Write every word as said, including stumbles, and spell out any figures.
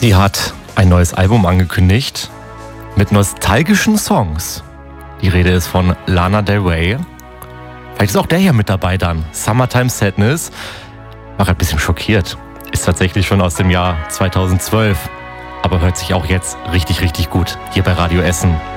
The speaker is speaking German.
Die hat ein neues Album angekündigt mit nostalgischen Songs. Die Rede ist von Lana Del Rey. Vielleicht ist auch der hier mit dabei dann. Summertime Sadness. War ein bisschen schockiert. Ist tatsächlich schon aus dem Jahr zweitausendzwölf. Aber hört sich auch jetzt richtig, richtig gut hier bei Radio Essen.